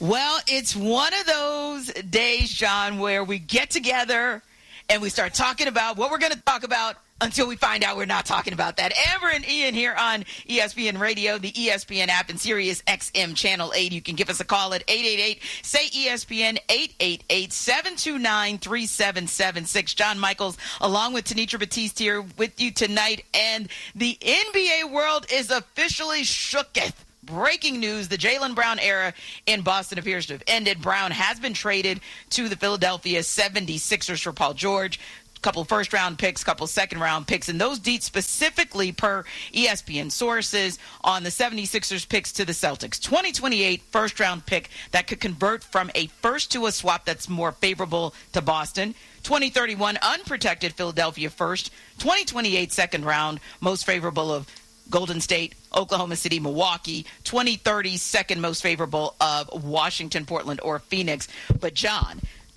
Well, it's one of those days, John, where we get together and we start talking about what we're going to talk about until we find out we're not talking about that. Amber and Ian here on ESPN Radio, the ESPN app, and Sirius XM Channel 8. You can give us a call at 888-SAY-ESPN, 888-729-3776. John Michaels, along with Tenitra Batiste here with you tonight. And the NBA world is officially shooketh. Breaking news, the Jaylen Brown era in Boston appears to have ended. Brown has been traded to the Philadelphia 76ers for Paul George. Couple first-round picks, couple second-round picks, and those deets specifically per ESPN sources on the 76ers picks to the Celtics. 2028 first-round pick that could convert from a first to a swap that's more favorable to Boston. 2031 unprotected Philadelphia first. 2028 second round, most favorable of Golden State, Oklahoma City, Milwaukee. 2030 second most favorable of Washington, Portland, or Phoenix. But John,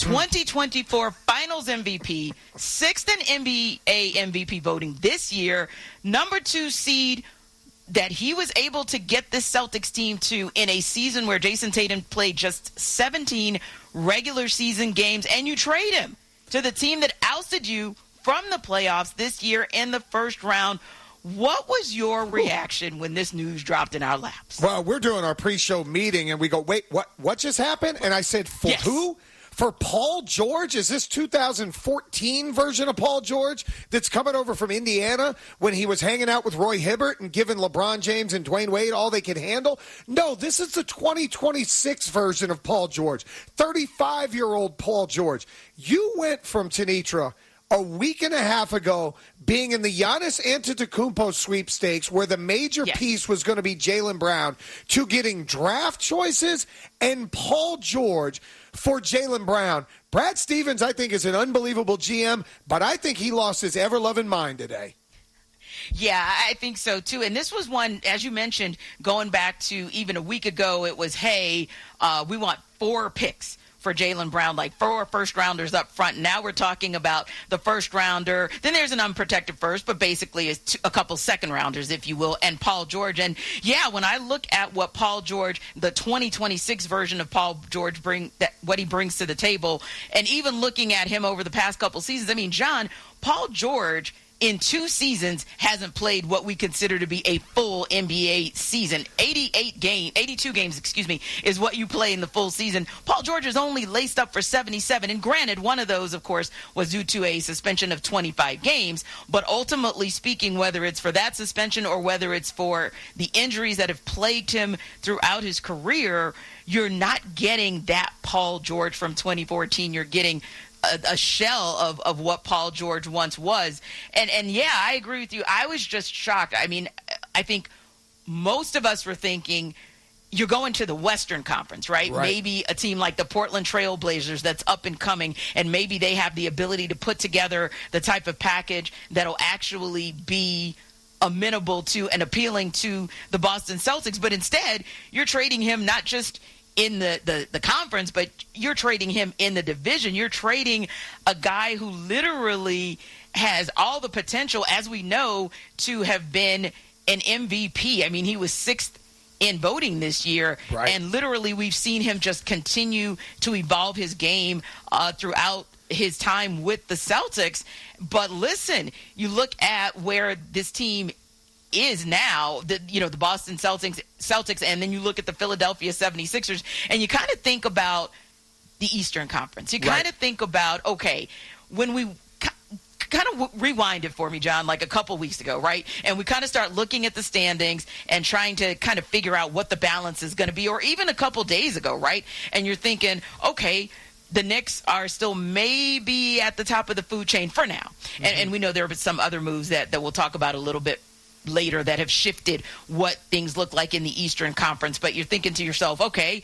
2024 Finals MVP, sixth in NBA MVP voting this year, number 2 seed that he was able to get this Celtics team to in a season where Jason Tatum played just 17 regular season games, and you trade him to the team that ousted you from the playoffs this year in the first round. What was your reaction when this news dropped in our laps? Well, we're doing our pre-show meeting, and we go, wait, what just happened? And I said, for who? For Paul George? Is this 2014 version of Paul George that's coming over from Indiana when he was hanging out with Roy Hibbert and giving LeBron James and Dwayne Wade all they could handle? No, this is the 2026 version of Paul George, 35-year-old Paul George. You went from Tenitra a week and a half ago being in the Giannis Antetokounmpo sweepstakes where the major piece was going to be Jaylen Brown to getting draft choices and Paul George for Jaylen Brown. Brad Stevens, I think, is an unbelievable GM, but I think he lost his ever-loving mind today. Yeah, I think so, too. And this was one, as you mentioned, going back to even a week ago, it was, hey, we want 4 picks for Jaylen Brown, like 4 first-rounders up front. Now we're talking about the first-rounder. Then there's an unprotected first, but basically it's a couple second-rounders, if you will, and Paul George. And, yeah, when I look at what Paul George, the 2026 version of Paul George, what he brings to the table, and even looking at him over the past couple seasons, I mean, John, Paul George in 2 seasons hasn't played what we consider to be a full NBA season. 82 games, is what you play in the full season. Paul George is only laced up for 77. And granted, one of those, of course, was due to a suspension of 25 games. But ultimately speaking, whether it's for that suspension or whether it's for the injuries that have plagued him throughout his career, you're not getting that Paul George from 2014. You're getting a shell of what Paul George once was. And yeah, I agree with you. I was just shocked. I mean, I think most of us were thinking you're going to the Western Conference, right? Maybe a team like the Portland Trail Blazers that's up and coming, and maybe they have the ability to put together the type of package that'll actually be amenable to and appealing to the Boston Celtics. But instead, you're trading him not just in the conference, but you're trading him in the division. You're trading a guy who literally has all the potential, as we know, to have been an MVP. I mean, he was 6th in voting this year, and literally we've seen him just continue to evolve his game throughout his time with the Celtics. But listen, you look at where this team is now, the Boston Celtics, and then you look at the Philadelphia 76ers, and you kind of think about the Eastern Conference. You kind of think about, okay, when we kind of rewind it for me, John, like a couple weeks ago, right? And we kind of start looking at the standings and trying to kind of figure out what the balance is going to be, or even a couple days ago, right? And you're thinking, okay, the Knicks are still maybe at the top of the food chain for now. And we know there have been some other moves that we'll talk about a little bit later that have shifted what things look like in the Eastern Conference. But you're thinking to yourself, okay,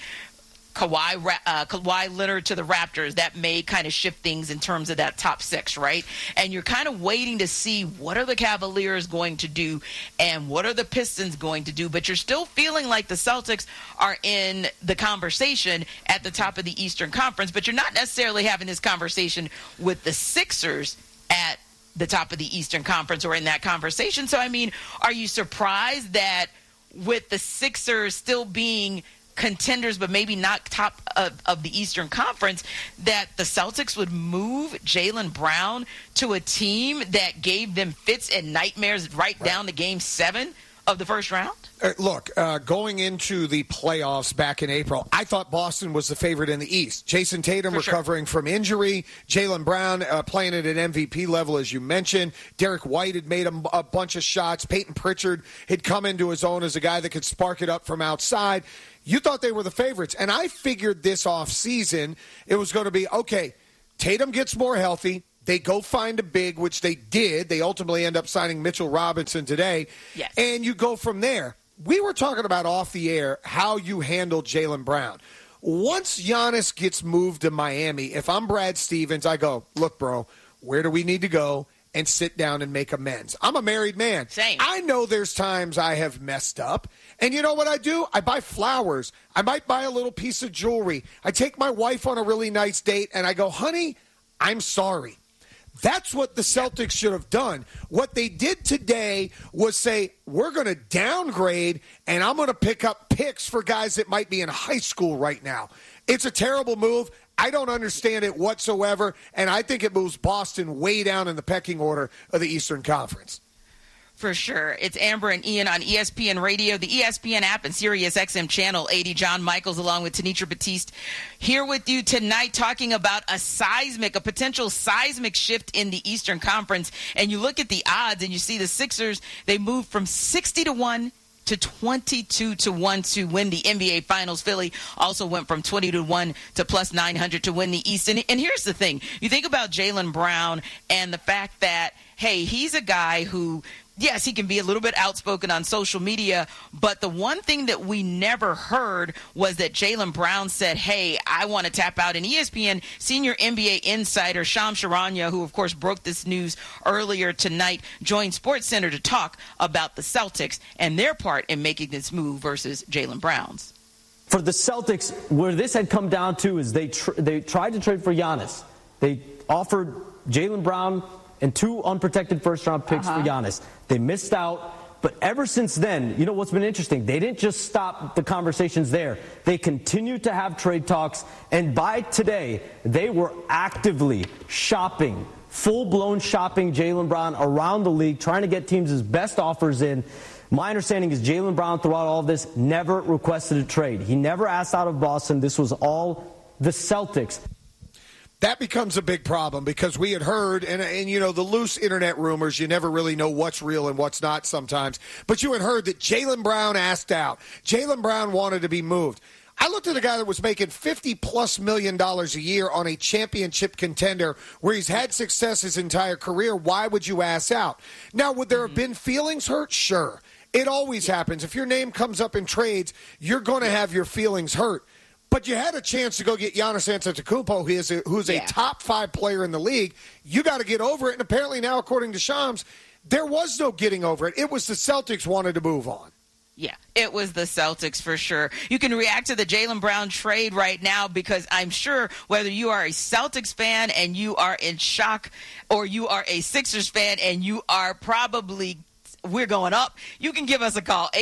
Kawhi Leonard to the Raptors, that may kind of shift things in terms of that top 6, right? And you're kind of waiting to see what are the Cavaliers going to do and what are the Pistons going to do. But you're still feeling like the Celtics are in the conversation at the top of the Eastern Conference, but you're not necessarily having this conversation with the Sixers at the top of the Eastern Conference or in that conversation. So, I mean, are you surprised that with the Sixers still being contenders, but maybe not top of the Eastern Conference, that the Celtics would move Jaylen Brown to a team that gave them fits and nightmares right down to Game 7 of the first round? Look, going into the playoffs back in April, I thought Boston was the favorite in the East. Jason Tatum recovering from injury, Jaylen Brown playing at an MVP level, as you mentioned. Derek White had made a bunch of shots. Peyton Pritchard had come into his own as a guy that could spark it up from outside. You thought they were the favorites, and I figured this offseason it was going to be, okay, Tatum gets more healthy. They go find a big, which they did. They ultimately end up signing Mitchell Robinson today. Yes. And you go from there. We were talking about off the air how you handle Jaylen Brown. Once Giannis gets moved to Miami, if I'm Brad Stevens, I go, look, bro, where do we need to go and sit down and make amends? I'm a married man. Same. I know there's times I have messed up. And you know what I do? I buy flowers. I might buy a little piece of jewelry. I take my wife on a really nice date, and I go, honey, I'm sorry. That's what the Celtics should have done. What they did today was say, we're going to downgrade, and I'm going to pick up picks for guys that might be in high school right now. It's a terrible move. I don't understand it whatsoever, and I think it moves Boston way down in the pecking order of the Eastern Conference. For sure. It's Amber and Ian on ESPN Radio, the ESPN app, and Sirius XM Channel 80. John Michaels along with Tanitra Batiste here with you tonight talking about a potential seismic shift in the Eastern Conference. And you look at the odds and you see the Sixers, they moved from 60-1 to 22-1 to win the NBA Finals. Philly also went from 20-1 to plus 900 to win the East. And here's the thing. You think about Jaylen Brown and the fact that, hey, he's a guy who, yes, he can be a little bit outspoken on social media, but the one thing that we never heard was that Jaylen Brown said, hey, I want to tap out. And ESPN senior NBA insider Shams Charania, who, of course, broke this news earlier tonight, joined SportsCenter to talk about the Celtics and their part in making this move versus Jaylen Brown's. For the Celtics, where this had come down to is they tried to trade for Giannis. They offered Jaylen Brown and 2 unprotected first-round picks for Giannis. They missed out. But ever since then, you know what's been interesting? They didn't just stop the conversations there. They continued to have trade talks. And by today, they were actively shopping, full-blown shopping Jaylen Brown around the league, trying to get teams' his best offers in. My understanding is Jaylen Brown, throughout all of this, never requested a trade. He never asked out of Boston. This was all the Celtics. That becomes a big problem because we had heard, and you know, the loose internet rumors, you never really know what's real and what's not sometimes, but you had heard that Jaylen Brown asked out. Jaylen Brown wanted to be moved. I looked at a guy that was making $50+ million a year on a championship contender where he's had success his entire career. Why would you ask out? Now, would there have been feelings hurt? Sure. It always happens. If your name comes up in trades, you're going to have your feelings hurt. But you had a chance to go get Giannis Antetokounmpo, who's a top 5 player in the league. You got to get over it. And apparently now, according to Shams, there was no getting over it. It was the Celtics wanted to move on. Yeah, it was the Celtics for sure. You can react to the Jaylen Brown trade right now because I'm sure whether you are a Celtics fan and you are in shock or you are a Sixers fan and you are probably we're going up, you can give us a call,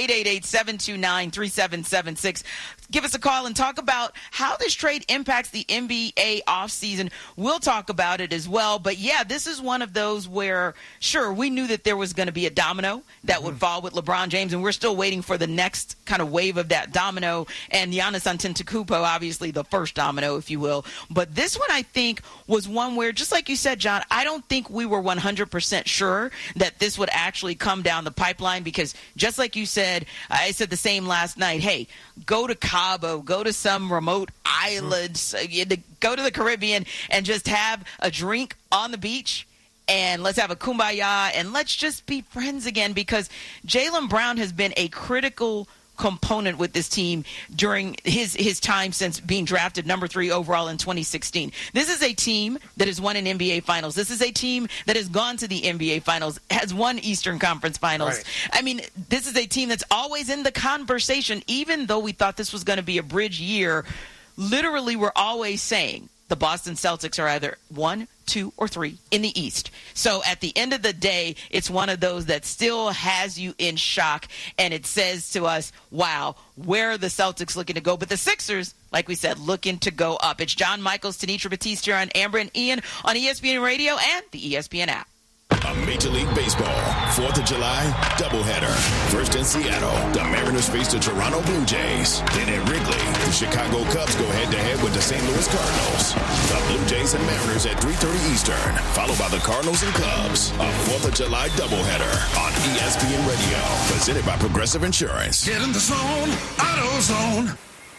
888-729-3776. Give us a call and talk about how this trade impacts the NBA offseason. We'll talk about it as well. But, yeah, this is one of those where, sure, we knew that there was going to be a domino that would fall with LeBron James, and we're still waiting for the next kind of wave of that domino. And Giannis Antetokounmpo, obviously the first domino, if you will. But this one, I think, was one where, just like you said, John, I don't think we were 100% sure that this would actually come down the pipeline because, just like you said, I said the same last night, hey, go to Cabo, go to some remote islands, go to the Caribbean and just have a drink on the beach and let's have a kumbaya and let's just be friends again because Jaylen Brown has been a critical component with this team during his time since being drafted number 3 overall in 2016. This is a team that has won an NBA Finals. This is a team that has gone to the NBA Finals, has won Eastern Conference Finals. Right. I mean, this is a team that's always in the conversation, even though we thought this was going to be a bridge year. Literally, we're always saying, the Boston Celtics are either 1, 2, or 3 in the East. So at the end of the day, it's one of those that still has you in shock, and it says to us, wow, where are the Celtics looking to go? But the Sixers, like we said, looking to go up. It's John Michaels, Tenitra Batiste here on Amber and Ian on ESPN Radio and the ESPN app. A Major League Baseball 4th of July doubleheader. First in Seattle, the Mariners face the Toronto Blue Jays. Then at Wrigley, the Chicago Cubs go head-to-head with the St. Louis Cardinals. The Blue Jays and Mariners at 3:30 Eastern, followed by the Cardinals and Cubs. A 4th of July doubleheader on ESPN Radio, presented by Progressive Insurance. Get in the zone, AutoZone.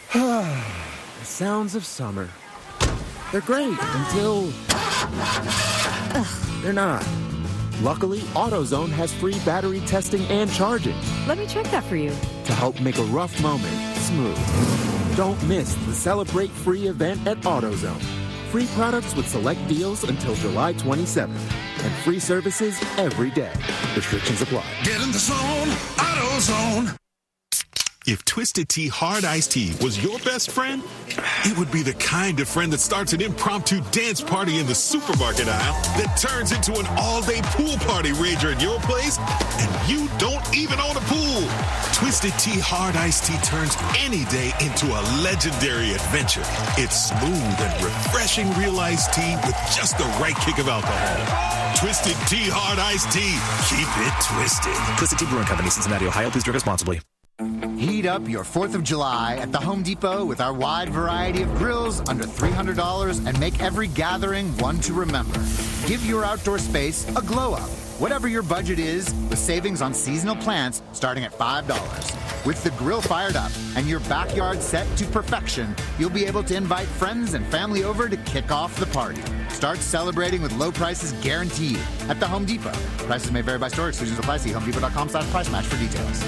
The sounds of summer. They're great until they're not. Luckily, AutoZone has free battery testing and charging. Let me check that for you. To help make a rough moment smooth. Don't miss the Celebrate Free event at AutoZone. Free products with select deals until July 27th. And free services every day. Restrictions apply. Get in the zone, AutoZone. If Twisted Tea Hard Iced Tea was your best friend, it would be the kind of friend that starts an impromptu dance party in the supermarket aisle that turns into an all-day pool party rager at your place, and you don't even own a pool. Twisted Tea Hard Iced Tea turns any day into a legendary adventure. It's smooth and refreshing real iced tea with just the right kick of alcohol. Twisted Tea Hard Iced Tea. Keep it twisted. Twisted Tea Brewing Company, Cincinnati, Ohio. Please drink responsibly. Heat up your 4th of July at the Home Depot with our wide variety of grills under $300 and make every gathering one to remember. Give your outdoor space a glow up. Whatever your budget is, with savings on seasonal plants starting at $5. With the grill fired up and your backyard set to perfection, you'll be able to invite friends and family over to kick off the party. Start celebrating with low prices guaranteed at the Home Depot. Prices may vary by store. Exclusions apply. See HomeDepot.com/price match for details.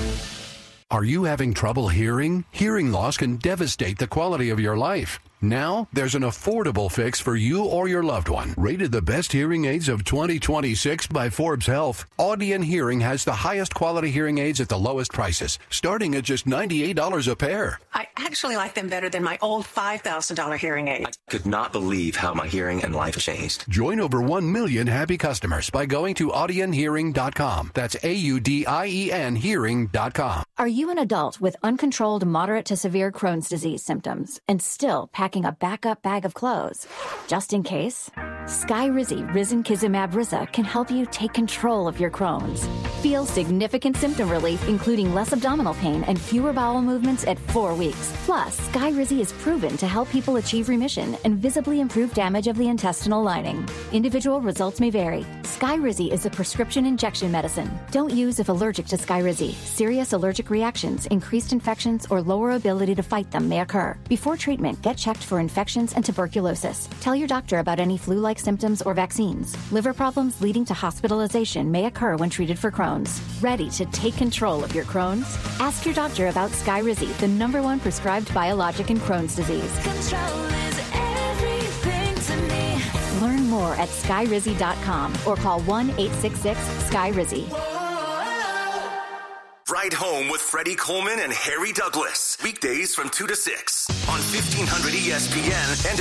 Are you having trouble hearing? Hearing loss can devastate the quality of your life. Now, there's an affordable fix for you or your loved one. Rated the best hearing aids of 2026 by Forbes Health, Audien Hearing has the highest quality hearing aids at the lowest prices, starting at just $98 a pair. I actually like them better than my old $5,000 hearing aid. I could not believe how my hearing and life changed. Join over 1 million happy customers by going to AudienHearing.com. That's AUDIEN Hearing.com. Are you an adult with uncontrolled moderate to severe Crohn's disease symptoms and still packing a backup bag of clothes? Just in case, Skyrizi Risankizumab Riza can help you take control of your Crohn's. Feel significant symptom relief, including less abdominal pain and fewer bowel movements at 4 weeks. Plus, Skyrizi is proven to help people achieve remission and visibly improve damage of the intestinal lining. Individual results may vary. Skyrizi is a prescription injection medicine. Don't use if allergic to Skyrizi. Serious allergic reactions, increased infections, or lower ability to fight them may occur. Before treatment, get checked for infections and tuberculosis. Tell your doctor about any flu-like symptoms or vaccines. Liver problems leading to hospitalization may occur when treated for Crohn's. Ready to take control of your Crohn's? Ask your doctor about Skyrizi, the #1 prescribed biologic in Crohn's disease. Control is everything to me. Learn more at Skyrizi.com or call 1-866-SKYRIZI. Ride Home with Freddie Coleman and Harry Douglas. Weekdays from 2 to 6 on 1500 ESPN and